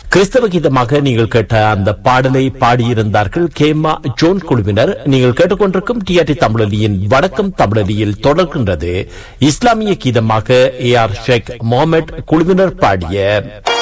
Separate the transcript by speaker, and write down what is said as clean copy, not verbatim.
Speaker 1: கிறிஸ்தவ கீதமாக நீங்கள் கேட்ட அந்த பாடலை பாடியிருந்தார்கள் கேமா ஜோன் குழுவினர். நீங்கள் கேட்டுக்கொண்டிருக்கும் டிஆர்டி தமிழொலியின் வடக்கம் தமிழொலியில் தொடர்கின்றது இஸ்லாமிய கீதமாக AR ஷேக் முகமது குழுவினர் பாடிய